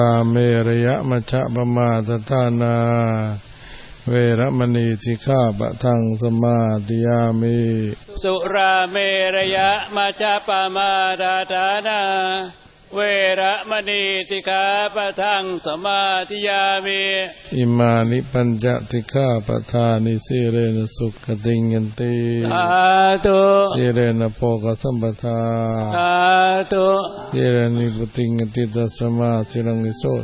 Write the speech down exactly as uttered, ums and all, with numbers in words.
าเมระยะมัชฌะปมาทฐานาเวรมณีสิกขาปะทังสมาธิยามิสุราเมระยะมัชฌะปมาทฐานาเวรมณีสิกขาปะทังสมาธิยามิอิมานิปัญจสิกขาปทานิสิเรนะสุขติยันติสาธุสิเรนะโภคสัมปทาสาธุสิเรนิพุติยันติตัสสมาสิรังวิโส